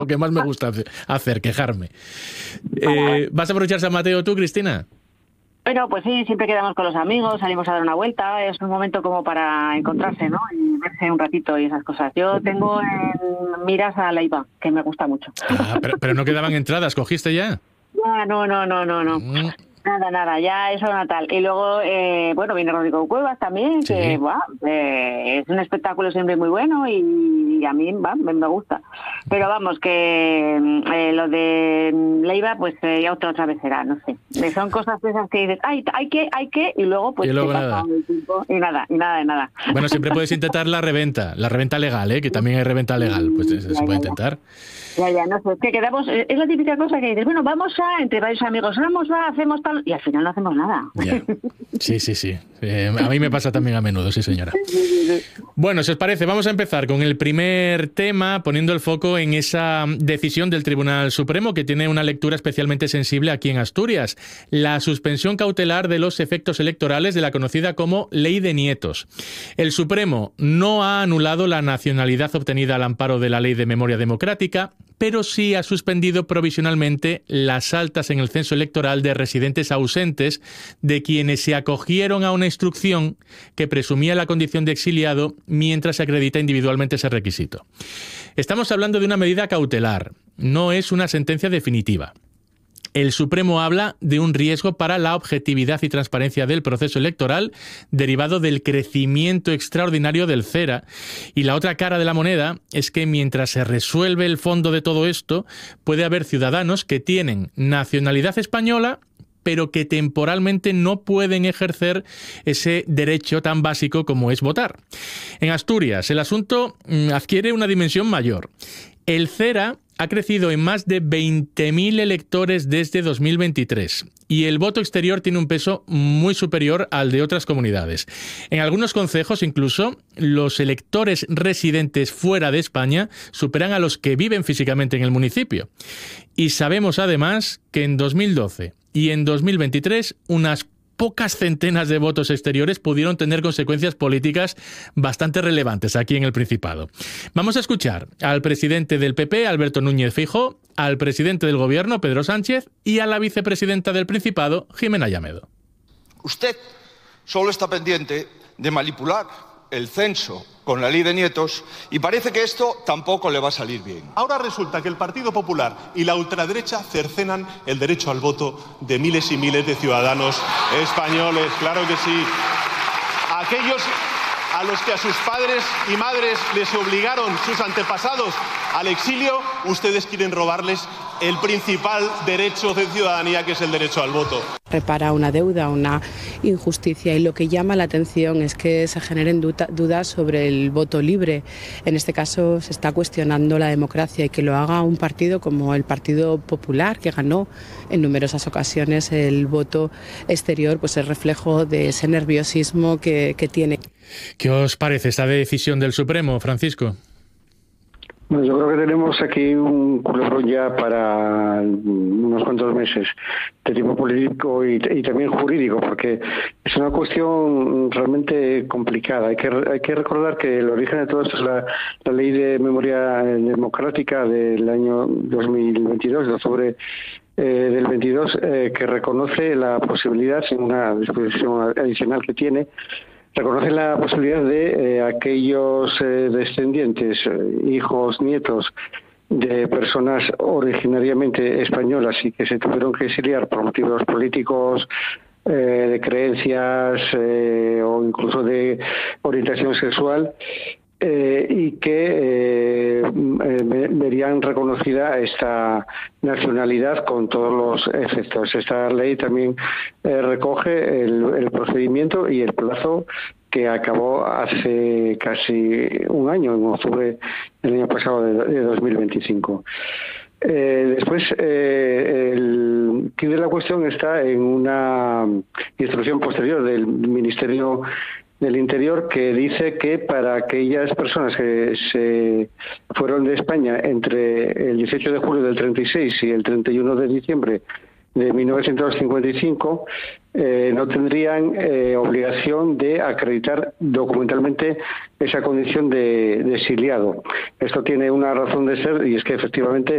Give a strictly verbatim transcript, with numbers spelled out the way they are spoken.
lo que más me gusta hacer, quejarme. Eh, ¿Vas a aprovechar San Mateo tú, Cristina? Bueno, pues sí, siempre quedamos con los amigos, salimos a dar una vuelta, es un momento como para encontrarse, ¿no? Y verse un ratito y esas cosas. Yo tengo en miras a Leiva, que me gusta mucho. Ah, pero, pero no quedaban entradas, ¿cogiste ya? No, no, no, no, no, no. Mm. Nada, nada, ya eso natal. Y luego, eh, bueno, viene Rodrigo Cuevas también, sí. que bah, eh, es un espectáculo siempre muy bueno y, y a mí bah, me, me gusta. Pero vamos, que eh, lo de Leiva, pues eh, ya otra, otra vez será, no sé. Son cosas esas que dices, ay, hay que, hay que, y luego pues y luego te nada. pasa el tiempo y nada, y nada de nada. Bueno, siempre puedes intentar la reventa, la reventa legal, ¿eh? Que también hay reventa legal, pues eso ya, se puede ya, intentar. Ya, ya, no sé, es que quedamos, es la típica cosa que dices, bueno, vamos a, entre varios amigos, vamos a, hacemos tal, y al final no hacemos nada. Ya. Sí, sí, sí. Eh, a mí me pasa también a menudo, sí, señora. Bueno, si os parece, vamos a empezar con el primer tema, poniendo el foco en esa decisión del Tribunal Supremo, que tiene una lectura especialmente sensible aquí en Asturias. La suspensión cautelar de los efectos electorales de la conocida como Ley de Nietos. El Supremo no ha anulado la nacionalidad obtenida al amparo de la Ley de Memoria Democrática, pero sí ha suspendido provisionalmente las altas en el censo electoral de residentes ausentes de quienes se acogieron a una instrucción que presumía la condición de exiliado mientras se acredita individualmente ese requisito. Estamos hablando de una medida cautelar, no es una sentencia definitiva. El Supremo habla de un riesgo para la objetividad y transparencia del proceso electoral derivado del crecimiento extraordinario del CERA. Y la otra cara de la moneda es que mientras se resuelve el fondo de todo esto, puede haber ciudadanos que tienen nacionalidad española, pero que temporalmente no pueden ejercer ese derecho tan básico como es votar. En Asturias, el asunto adquiere una dimensión mayor. El CERA ha crecido en más de veinte mil electores desde dos mil veintitrés y el voto exterior tiene un peso muy superior al de otras comunidades. En algunos concejos, incluso, los electores residentes fuera de España superan a los que viven físicamente en el municipio. Y sabemos además que en dos mil doce y en dos mil veintitrés unas pocas centenas de votos exteriores pudieron tener consecuencias políticas bastante relevantes aquí en el Principado. Vamos a escuchar al presidente del P P, Alberto Núñez Feijóo, al presidente del Gobierno, Pedro Sánchez, y a la vicepresidenta del Principado, Jimena Llamedo. Usted solo está pendiente de manipular el censo con la Ley de Nietos y parece que esto tampoco le va a salir bien. Ahora resulta que el Partido Popular y la ultraderecha cercenan el derecho al voto de miles y miles de ciudadanos españoles. Claro que sí. Aquellos a los que a sus padres y madres les obligaron sus antepasados al exilio, ustedes quieren robarles el principal derecho de ciudadanía, que es el derecho al voto. Repara una deuda, una injusticia, y lo que llama la atención es que se generen dudas sobre el voto libre. En este caso se está cuestionando la democracia, y que lo haga un partido como el Partido Popular, que ganó en numerosas ocasiones el voto exterior, pues es reflejo de ese nerviosismo que, que tiene. ¿Qué os parece esta decisión del Supremo, Francisco? Bueno, yo creo que tenemos aquí un culebrón ya para unos cuantos meses, de tipo político y, y también jurídico, porque es una cuestión realmente complicada. Hay que hay que recordar que el origen de todo esto es la, la Ley de Memoria Democrática del año dos mil veintidós, de octubre eh, del veintidós, eh, que reconoce la posibilidad, sin una disposición adicional que tiene, reconoce la posibilidad de eh, aquellos eh, descendientes, eh, hijos, nietos de personas originariamente españolas y que se tuvieron que exiliar por motivos políticos, eh, de creencias eh, o incluso de orientación sexual, eh, y que eh, eh, verían reconocida esta nacionalidad con todos los efectos. Esta ley también eh, recoge el, el procedimiento y el plazo que acabó hace casi un año, en octubre del año pasado de, de dos mil veinticinco. Eh, después, eh, el quid de la cuestión está en una instrucción posterior del Ministerio del Interior, que dice que para aquellas personas que se fueron de España entre el dieciocho de julio del treinta y seis y el treinta y uno de diciembre de mil novecientos cincuenta y cinco, eh, no tendrían eh, obligación de acreditar documentalmente esa condición de, de exiliado. Esto tiene una razón de ser, y es que efectivamente